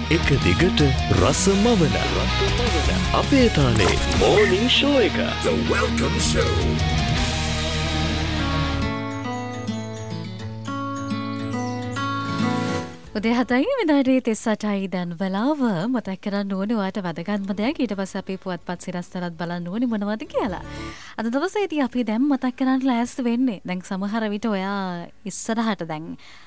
එක දිගට රසමවන අපේ තාලේ මෝර්නිං ෂෝ එක. The Welcome Show. උදේ 7යි විනාඩි 38යි දැන් වෙලාව. මතක් කරන්න ඕනේ ඔයාලට වැදගත්ම දෙයක්. ඊට පස්සේ අපි පුවත්පත් සිරස්තරත් බලන්න ඕනේ මොනවද කියලා. අද දවසේදී අපි දැන් මතක් කරන්න ලෑස්ති වෙන්නේ. දැන් සමහර විට ඔයා ඉස්සරහට දැන්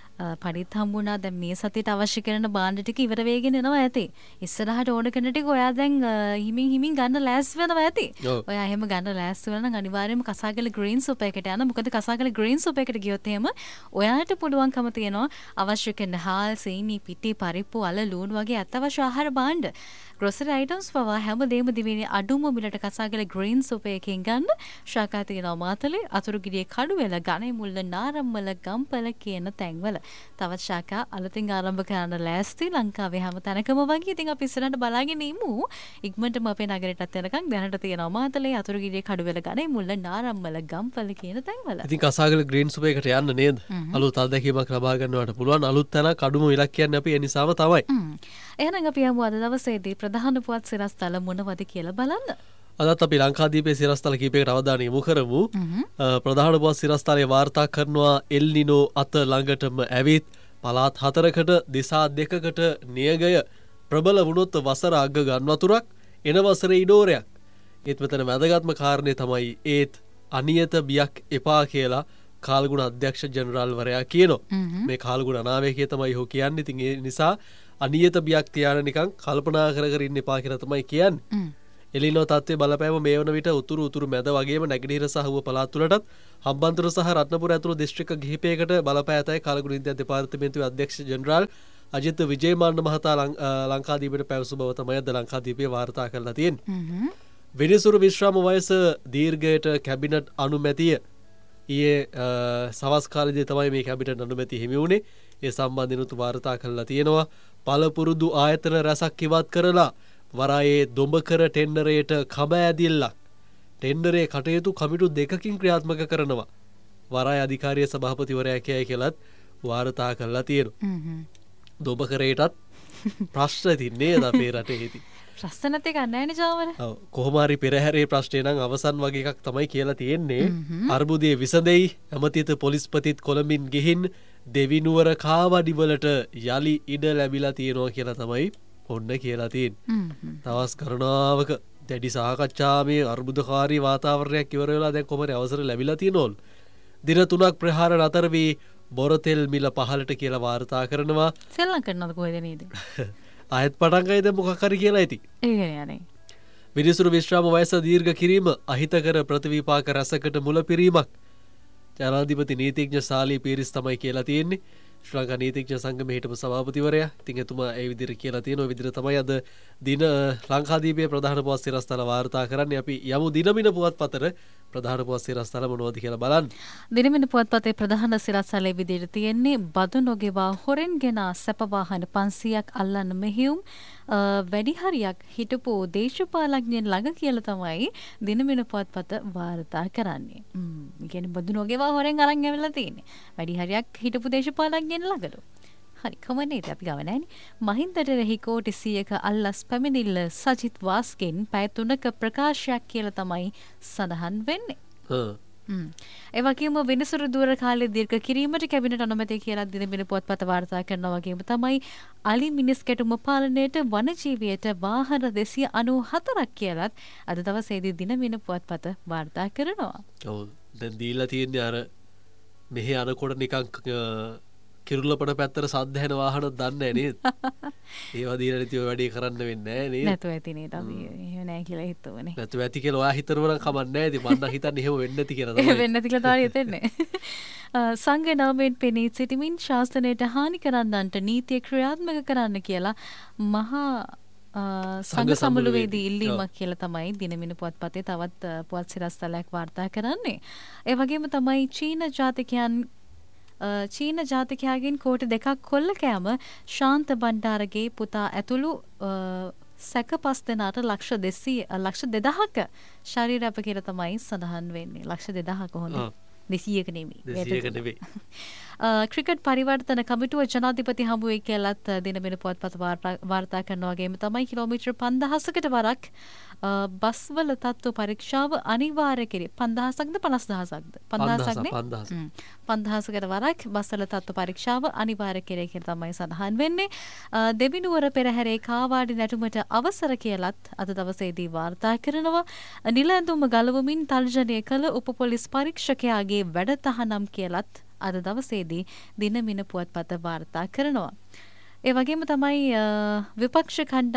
පරිත් හම්බුණා. දැන් මේ සතියට අවශ්‍ය කරන බාණ්ඩ ටික ඉවර වෙගෙන එනවා ඇති. ඉස්සරහට ඕන කරන ටික ඔයා දැන් හිමින් ගන්න ලෑස්ති වෙනවා ඇති. ඔයා එහෙම ගන්න ලෑස්ති වෙනවා නම් අනිවාර්යයෙන්ම කසාගල ග්‍රීන් සුප් එකට යන්න. මොකද කසාගල ග්‍රීන් සුප් එකට ගියොත් එහෙම ඔයාට පුළුවන්කම තියෙනවා අවශ්‍ය කරන හාල්, සීනි, පිටි, පරිප්පු, අල, ලූණු වගේ අත්‍යවශ්‍ය ආහාර භාණ්ඩ grocery items පවා හැමදේම දිවිනේ අඩුම මිලට කසාගල ග්‍රීන් සුප් එකකින් ගන්න. ශාකා තියෙනවා මාතලේ, අතුරුගිරියේ කඩුවෙල, ගණේමුල්ල, නාරම්මල, ගම්පල කියන තැන්වල. තවත් ශාකා අලුතින් ආරම්භ කරන්න ලෑස්ති ලංකාවේ හැම තැනකම වගේ. ඉතින් අපි ඉස්සරහට බලාගෙන ඉමු. ඉක්මනටම අපේ නගරයටත් යනකම් දැනට තියෙනවා මාතලේ, අතුරුගිරියේ කඩුවෙල, ගණේමුල්ල, නාරම්මල, ගම්පල කියන තැන්වල. ඉතින් කසාගල ග්‍රීන් සුප් එකට යන්න නේද? අලුත් අත්දැකීමක් ලබා ගන්නවට පුළුවන්. අලුත් තැනක් අඩුම විලක් කියන්නේ අපි ඒ නිසාම තමයි. එහෙනම් අපි යමු අද දවසේදී ප්‍රධාන පුවත් සිරස්තල මොනවද කියලා බලන්න. අදත් අපි ලංකාදීපේ සිරස්තල කීපයකට අවධානය යොමු කරමු. ප්‍රධාන පුවත් සිරස්තලයේ වාර්තා කරනවා එල් නිනෝ අත ළඟටම ඇවිත් පළාත් 4කට දිසා 2කට නියගය ප්‍රබල වුණොත් වසර අග ගන්වතුරක් එන වසරේ ඉඩෝරයක්. ඒත් මෙතන වැදගත්ම කාරණේ තමයි ඒත් අනියත බියක් එපා කියලා කාල්ගුණ අධ්‍යක්ෂ ජෙනරාල් වරයා කියනවා. මේ කාල්ගුණ අනාවේකය තමයි ඔහු කියන්නේ. ඉතින් ඒ නිසා අනියත බියක් තියාන නිකන් කල්පනා කර ඉන්න එපා කියලා තමයි කියන්නේ. එලිනෝ තත්ත්වයේ බලපෑම මේ වන විට උතුරු මැද වගේම නැගෙනහිර සහ ඌව පළාත් තුළටත් හම්බන්තොට සහ රත්නපුර ඇතුළු දිස්ත්‍රික්ක කිහිපයකට බලපෑ ඇතයි කාලගුණ විද්‍යා දෙපාර්තමේන්තුවේ අධ්‍යක්ෂ ජෙනරාල් අජිත් විජේමාන්න මහතා ලංකාදීපයට පැවසු බව තමයි අද ලංකාදීපේ වාර්තා කරලා තියෙන්නේ. විනිසුරු විශ්‍රාම වයස දීර්ඝයට කැබිනට් අනුමැතිය ඊයේ සවස් කාලේදී තමයි මේ කැබිනට් අනුමැතිය හිමි වුණේ. ඒ සම්බන්ධිනුත් වාර්තා කරලා තියෙනවා. පළපුරුදු ආයතන රැසක් ඉවත් කරලා වරායේ දොඹකර ටෙන්ඩරයට කබ ඇදිල්ලක් ටෙන්ඩරේ කටයුතු කමිටු 2කින් ක්‍රියාත්මක කරනවා. වරාය අධිකාරිය සභාපතිවරයා කියයි කියලත් වාර්තා කරලා තියෙනවා. දොඹකරයටත් ප්‍රශ්න තින්නේ අපේ රටේදී. ප්‍රශ්න නැති ගන්න නැහැ ජාවර. ඔව් කොහොම හරි පෙරහැරේ ප්‍රශ්නේ නම් අවසන් වගේ එකක් තමයි කියලා තියෙන්නේ. අර්බුදයේ විසඳෙයි ඇමතිත පොලිස්පතිත් කොළඹින් ගිහින් දෙවිනුවර කාවඩි වලට යලි ඉඩ ලැබිලා තියෙනවා කියලා තමයි ඔන්න කියලා තියෙන්නේ. තවස් කරුණාවක දැඩි සාකච්ඡාවේ අර්බුදකාරී වාතාවරණයක් ඉවර වෙලා දැන් කොහමද අවසර ලැබිලා තියෙනවලු. දින 3ක් ප්‍රහාර නතර වී බොරතෙල් මිල පහළට කියලා වාර්තා කරනවා. සෙල්ලම් කරනවද කොහෙද නේද? ආයෙත් පටන් ගයිද මොකක් හරි කියලා ඇති. ඒකනේ යන්නේ. විනිසුරු විශ්‍රාම වයස දීර්ඝ කිරීම අහිතකර ප්‍රතිවිපාක රැසකට මුල පිරීමක්. ජනාධිපති නීතිඥ සාලී පීරිස් තමයි කියලා තියෙන්නේ. ශ්‍රී ලංකා නීතිඥ සංගමේ හිටපු සභාපතිවරයා. ඉතින් එතුමා ඒ විදිහට කියලා තියෙනවා. ඒ විදිහට තමයි අද දින ලංකාදීපයේ ප්‍රධාන පුවත් සිරස්තල වාර්තා කරන්නේ. අපි යමු දිනමින පුවත්පතට ප්‍රධාන පුවත් සිරස්තල මොනවද කියලා බලන්න. දිනමින පුවත්පතේ ප්‍රධාන සිරස්තලයේ විදිහට තියෙන්නේ බදු නොගෙවා හොරෙන් ගෙන සැප වාහන 500ක් අල්ලන්න මෙහියුම් වැඩි හරියක් හිටපු දේශපාලඥයන් ළඟ කියලා තමයි දිනමින පුවත්පත වාර්තා කරන්නේ. කියන්නේ බදු නොගෙවා හොරෙන් අරන් ඇවිල්ලා තියෙන්නේ. වැඩි හරියක් හිටපු දේශපාලඥයන් ළඟලු. හරි කමන්නේ අපි ගව නැහැනේ. මහින්දට රෙහි කෝටි 100ක අල්ලස් පැමිණිල්ල සජිත් වාස්ගෙන් පැය 3ක ප්‍රකාශයක් කියලා තමයි සඳහන් වෙන්නේ. ඒ වගේම වෙනසුරු දුර කාලයේ දීර්ඝ කිරීමට කැබිනට් අනුමැතිය කියලා දිනමින පුවත්පත වාර්තා කරනවා වගේම තමයි අලි මිනිස් කැටුම පාලනයට වනජීවියට වාහන 294ක් කියලත් අද දවසේදී දිනමින පුවත්පත වාර්තා කරනවා. ඔව් දැන් දීලා තියෙන්නේ අර මෙහි අනකොට නිකන් කිරුළපඩ පැත්තට සද්ද හැන වාහන දන්නේ නේද? ඒවා දීලා නැති ඔය වැඩේ කරන්න වෙන්නේ නැහැ නේද? නැතුව ඇති නේද අපි එහෙම නැහැ කියලා හිතුවනේ. නැතුව ඇති කියලා ඔයා හිතනවා නම් කමක් නැහැ. ඉතින් මම නම් හිතන්නේ එහෙම වෙන්නේ නැති කියලා තමයි. එහෙම වෙන්නේ නැති කියලා තමයි හිතන්නේ. සංඝ නාමයෙන් පෙනී සිටමින් ශාස්ත්‍රයට හානි කරන්නන්ට නීතිය ක්‍රියාත්මක කරන්න කියලා මහා සංඝ සමුළුවේදී ඉල්ලීමක් කියලා තමයි දිනමින පුවත්පතේ තවත් පුවත් සිරස්තලයක් වාර්තා කරන්නේ. ඒ වගේම තමයි චීන ජාතිකයාගෙන් කෝටි 2ක් කොල්ල කෑම ශාන්ත බණ්ඩාරගේ පුතා ඇතුළු සැක 5 දෙනාට ලක්ෂ 2000ක ශරීර අප කියලා තමයි සඳහන් වෙන්නේ. ලක්ෂ 2000ක හොඳ. 200ක නෙමෙයි. 200ක නෙවෙයි. ක්‍රිකට් පරිවර්තන කමිටුව ජනාධිපති හමුවේ කියලත් දිනමින පුවත්පත වාර්තා කරනවා වගේම තමයි කිලෝමීටර් 5000කට වරක් බස්වල තත්ත්ව පරීක්ෂාව අනිවාර්ය කෙරේ. 5000ක්ද 50000ක්ද? 5000ක් නේ. 5000කට වරක් බස්වල තත්ත්ව පරීක්ෂාව අනිවාර්ය කෙරේ කියලා තමයි සඳහන් වෙන්නේ. දෙවිනුවර පෙරහැරේ කාවාඩි නැටුමට අවසර කියලත් අද දවසේදී වාර්තා කරනවා. නිල ඇඳුම ගලවමින් තර්ජනය කළ උප පොලිස් පරීක්ෂකයාගේ වැඩතහනම් කියලත් අද දවසේදී දිනමින පුවත්පත වාර්තා කරනවා. ඒ වගේම තමයි විපක්ෂ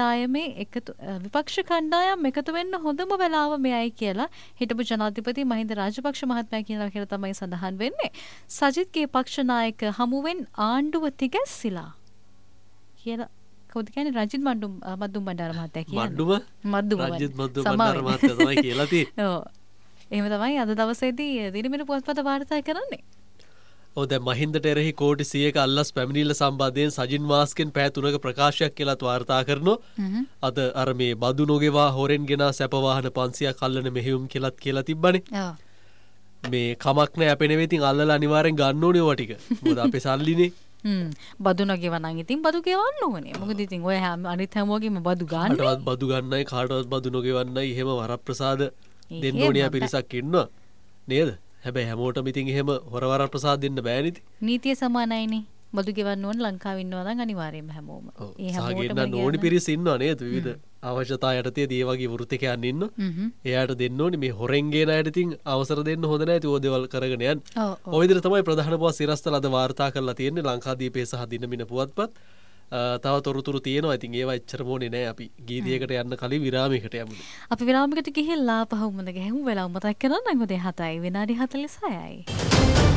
කණ්ඩායම් එකතු වෙන්න හොඳම වෙලාව මෙයයි කියලා හිටපු ජනාධිපති මහින්ද රාජපක්ෂ මහත්මයා කියනවා කියලා තමයි සඳහන් වෙන්නේ. සජිත්ගේ පක්ෂ නායක හමුවෙන් ආණ්ඩුව තිගැස්සිලා කියලා කවුද කියන්නේ? රජිත් මද්දුම් බණ්ඩාර මහත්තයා කියන්නේ. රජිත් මද්දුම් බණ්ඩාර මහත්තයා තමයි කියලා තියෙන්නේ. ඔව්. එහෙම තමයි අද දවසේදී දිනමින පුවත්පත වාර්තා කරන්නේ. දැන් මහින්දට එරෙහි කෝටි 100ක අල්ලස් පැමිණිල්ල සම්බන්ධයෙන් සජින් මාස්කෙන් පැය 3ක ප්‍රකාශයක් කියලාත් වාර්තා කරනවා. අද අර මේ බදු නොගෙවා හොරෙන් ගෙනා සැප වාහන 500ක් අල්ලන මෙහෙයුම් කියලාත් කියලා තිබ්බනේ. මේ කමක් නැහැ අපේ නෙවෙයි. ඉතින් අල්ලලා අනිවාර්යෙන් ගන්න ඕනේ ඔය ටික. මොකද අපේ සල්ලිනේ. බදු නොගෙවනම් ඉතින් බදු ගෙවන්න ඕනේ. මොකද ඉතින් ඔය අනිත් හැමෝගෙම බදු ගන්න. කාටවත් බදු ගන්නයි කාටවත් බදු නොගෙවන්නයි එහෙම වරප්‍රසාද දෙන්න ඕනියා පිරිසක් ඉන්නවා. නේද? හැබැයි හැමෝටම ඉතින් එහෙම හොරවර ප්‍රසාද දෙන්න බෑනේ ඉතින්. නීතිය සමානයිනේ. බදු ගෙවන්න ඕන ලංකාවේ ඉන්නවා නම් අනිවාර්යයෙන්ම හැමෝම. ඒ හැමෝටම ඕනි පිරිස ඉන්නවා නේද? විවිධ අවශ්‍යතා යටතේ ඒ වගේ වෘත්තිකයන් ඉන්නවා. එයාට දෙන්න ඕනි මේ හොරෙන් ගේන අයට ඉතින් අවසර දෙන්න හොඳ නැහැ. ඒ දේවල් කරගෙන යන්න. ඔය විදිහට තමයි ප්‍රධාන පුවත් සිරස්තල අද වාර්තා කරලා තියෙන්නේ ලංකාදීපේ සහ දිනමින පුවත්පත්. තව තොරතුරු තියෙනවා. ඉතින් ඒවා එච්චරම ඕනේ නැහැ. අපි ගීතයකට යන්න කලින් විරාමයකට යමු. අපි විරාමයකට ගිහිල්ලා පහු මුණ ගැහුම් වෙලාව මතක් කරගන්න. මොකද 7යි විනාඩි 46යි.